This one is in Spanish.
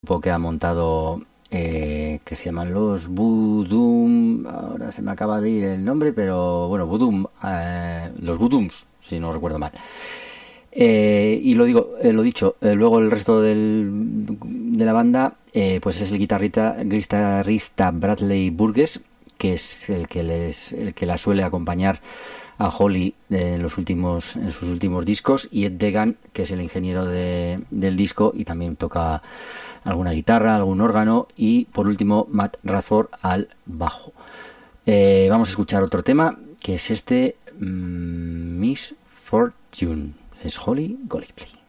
grupo que ha montado, que se llaman los Budum. Ahora se me acaba de ir el nombre, pero bueno, Budum, los Budums, si no recuerdo mal. Y lo digo, lo dicho, luego el resto de la banda, pues es el guitarrista Bradley Burgess, que es el que la suele acompañar a Holly en sus últimos discos, y Ed Degan, que es el ingeniero del disco y también toca alguna guitarra, algún órgano, y por último Matt Radford al bajo. Vamos a escuchar otro tema, que es este, Miss Fortune. Es Holly Golightly.